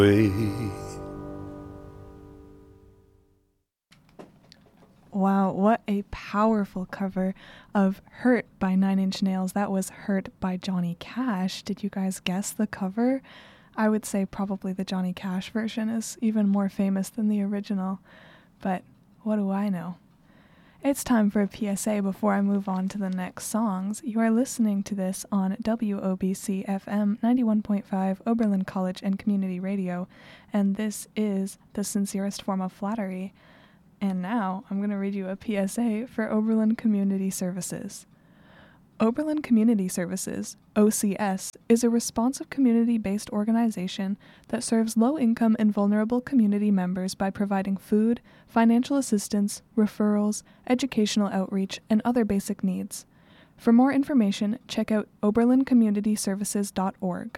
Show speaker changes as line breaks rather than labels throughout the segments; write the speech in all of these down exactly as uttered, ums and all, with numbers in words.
Wow, what a powerful cover of Hurt by Nine Inch Nails. That was Hurt by Johnny Cash. Did you guys guess the cover? I would say probably the Johnny Cash version is even more famous than the original, but what do I know? It's time for a P S A before I move on to the next songs. You are listening to this on W O B C F M ninety-one point five, Oberlin College and Community Radio, and this is the sincerest form of flattery. And now I'm going to read you a P S A for Oberlin Community Services. Oberlin Community Services, O C S, is a responsive community-based organization that serves low-income and vulnerable community members by providing food, financial assistance, referrals, educational outreach, and other basic needs. For more information, check out oberlin community services dot org.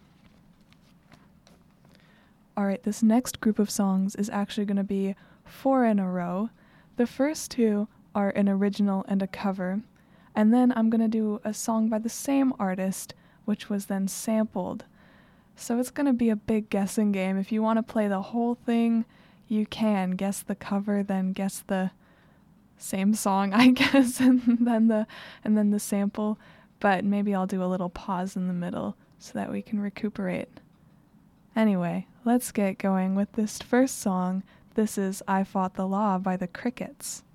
Alright, this next group of songs is actually going to be four in a row. The first two are an original and a cover, and then I'm going to do a song by the same artist, which was then sampled. So it's going to be a big guessing game. If you want to play the whole thing, you can. Guess the cover, then guess the same song, I guess, and then the and then the sample. But maybe I'll do a little pause in the middle so that we can recuperate. Anyway, let's get going with this first song. This is I Fought the Law by the Crickets.